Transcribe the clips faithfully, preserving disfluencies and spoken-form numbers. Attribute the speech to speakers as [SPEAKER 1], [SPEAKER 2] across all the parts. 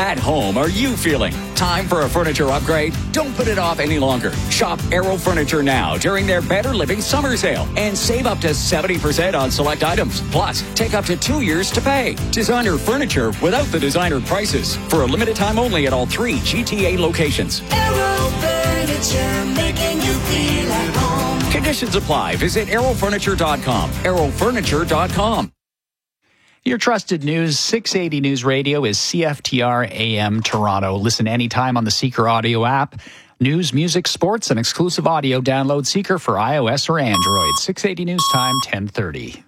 [SPEAKER 1] at home are you feeling? Time for a furniture upgrade? Don't put it off any longer. Shop Aero Furniture now during their Better Living Summer Sale and save up to seventy percent on select items. Plus, take up to two years to pay. Designer furniture without the designer prices. For a limited time only at all three G T A locations.
[SPEAKER 2] Aero Furniture, making you feel at home.
[SPEAKER 1] Conditions apply. Visit aero furniture dot com. aero furniture dot com.
[SPEAKER 3] Your trusted news, six eighty News Radio is C F T R A M Toronto. Listen anytime on the Seeker Audio app. News, music, sports, and exclusive audio. Download Seeker for iOS or Android. six eighty News Time, ten thirty.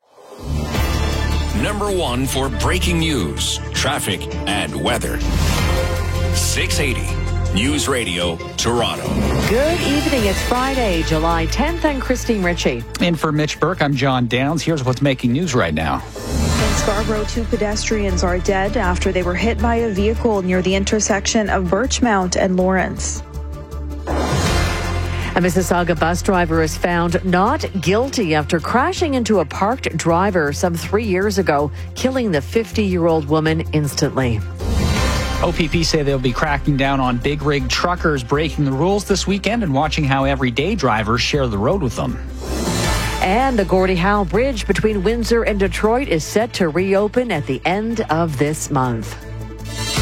[SPEAKER 4] Number one for breaking news, traffic, and weather. six eighty News Radio, Toronto.
[SPEAKER 5] Good evening. It's Friday, July tenth. I'm Christine Ritchie.
[SPEAKER 3] In for Mitch Burke, I'm John Downs. Here's what's making news right now.
[SPEAKER 6] In Scarborough, two pedestrians are dead after they were hit by a vehicle near the intersection of Birchmount and Lawrence.
[SPEAKER 5] A Mississauga bus driver is found not guilty after crashing into a parked driver some three years ago, killing the fifty-year-old woman instantly.
[SPEAKER 3] O P P say they'll be cracking down on big rig truckers breaking the rules this weekend and watching how everyday drivers share the road with them.
[SPEAKER 5] And the Gordie Howe Bridge between Windsor and Detroit is set to reopen at the end of this month.